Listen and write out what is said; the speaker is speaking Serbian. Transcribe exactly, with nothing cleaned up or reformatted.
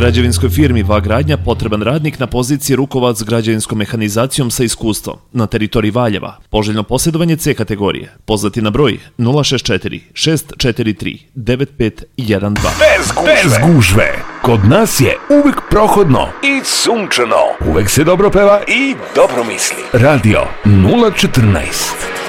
Građevinskoj firmi Va-gradnja potreban radnik na poziciji rukovac s građevinskom mehanizacijom sa iskustvom na teritoriji Valjeva. Poželjno posjedovanje C kategorije. Pozvati na broj nula šest četiri šest četiri tri devet pet jedan dva. Bez gužve. Bez gužve. Kod nas je uvek prohodno i sunčano. Uvek se dobro peva i dobro misli. Radio nula četrnaest.